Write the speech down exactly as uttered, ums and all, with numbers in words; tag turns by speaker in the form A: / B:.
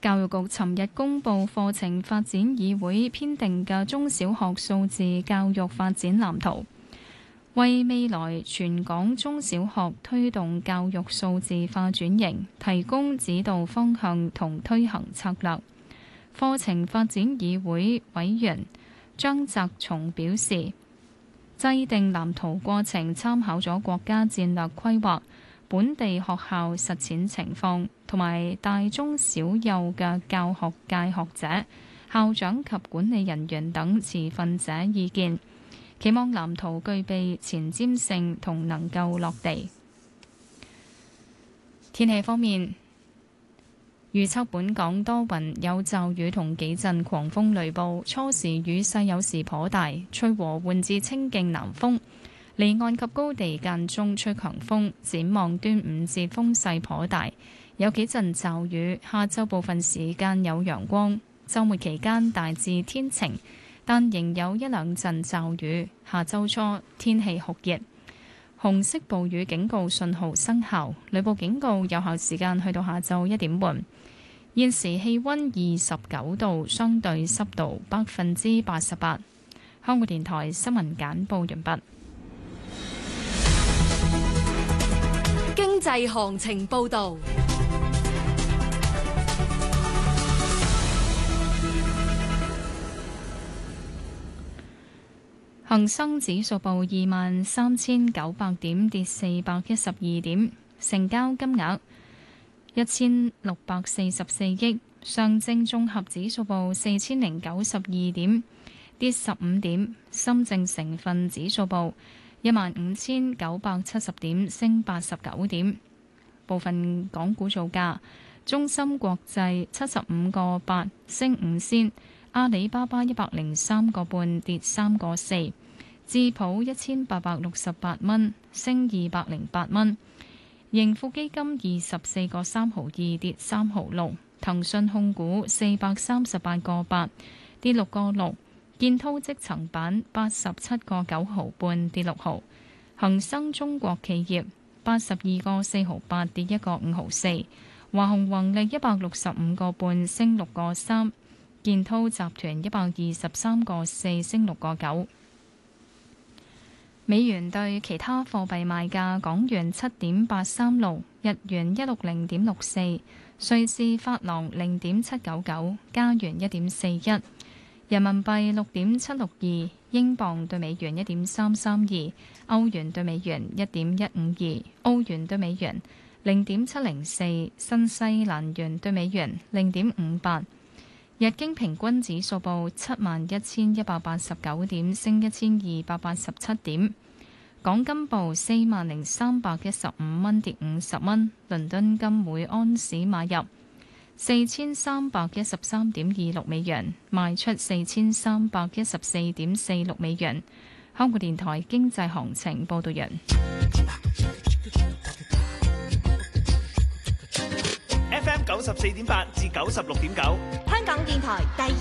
A: 教育局尋日公布課程發展議會編定嘅中小學數字教育發展藍圖，為未來全港中小學推動教育數字化轉型提供指導方向同推行策略。課程發展議會委員張澤松表示，制定藍圖過程參考咗國家戰略規劃、本地學校實踐情況同埋大中小幼嘅教學界學者、校長及管理人員等持份者意見，期望藍圖具備前瞻性同能夠落地。天氣方面，預測本港多雲有驟雨同幾陣狂風雷暴，初時雨勢有時頗大，吹和緩至清勁南風。離岸及高地間中吹強風，展望端午節風勢頗大，有幾陣驟雨。下週部分時間有陽光，週末期間大致天晴，但仍有一兩陣驟雨。下週初天氣酷熱，紅色暴雨警告信號生效，雷暴警告有效時間去到下晝一點半。現時氣溫二十九度，相對濕度百分之八十八。香港電台新聞簡報完畢。
B: 經濟行情報道，
A: 恒生指數報二萬三千九百點，跌四百一十二點，成交金額一千六百四十四億。上證綜合指數報四千零九十二點，跌十五點。深證成分指數報一萬五千九百七十點，升八十九點。部分港股造價：中芯國際七十五個八，升五仙；阿里巴巴一百零三個半，跌三個四；智普一千八百六十八蚊，升二百零八蚊；盈富基金二十四個三毫二，跌三毫六；騰訊控股四百三十八個八，跌六個六。建滔積層板八十七個九毫半，跌六毫。恒生中國企業八十二個四毫八，跌一個五毫四。華虹宏利一百六十五個半，升六個三。建滔集團一百二十三個四，升六個九。美元對其他貨幣賣價：港元七點八三六，日元一六零點六四，瑞士法郎零點七九九，加元一點四一。人民幣六點七六二，英鎊對美元一點三三二，歐元對美元一點一五二，澳元對美元零點七零四，新西蘭元對美元零點五八。日經平均指數報七萬一千一百八十九點，升一千二百八十七點。港金報四萬零三百一十五蚊，跌五十蚊。倫敦金每安士買入四千三百一十三點二六美元，賣出四千三百一十四點四六美元。香港電台經濟行情報道人
C: F M 九十四點八至九十六點九，
B: 香港電台第